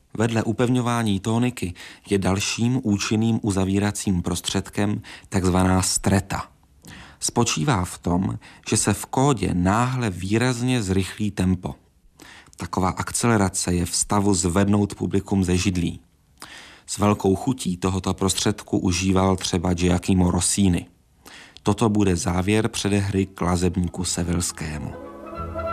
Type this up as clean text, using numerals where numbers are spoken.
Vedle upevňování tóniky je dalším účinným uzavíracím prostředkem takzvaná streta. Spočívá v tom, že se v kódě náhle výrazně zrychlí tempo. Taková akcelerace je v stavu zvednout publikum ze židlí. S velkou chutí tohoto prostředku užíval třeba Giacomo Rossini. Toto bude závěr předehry k Lazebníku Sevillskému.